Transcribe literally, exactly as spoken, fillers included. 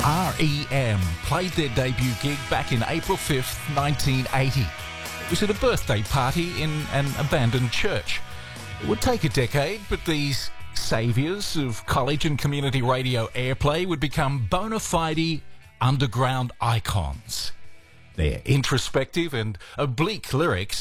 R E M played their debut gig back in April fifth, nineteen eighty. It was at a birthday party in an abandoned church. It would take a decade, but these saviours of college and community radio airplay would become bona fide underground icons. Their introspective and oblique lyrics